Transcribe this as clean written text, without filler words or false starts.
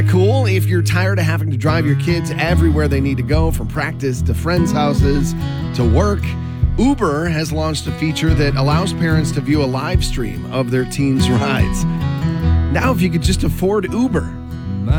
Cool if you're tired of having to drive your kids everywhere they need to go, from practice to friends' houses to work. Uber has launched a feature that allows parents to view a live stream of their teens' rides. Now, if you could just afford Uber,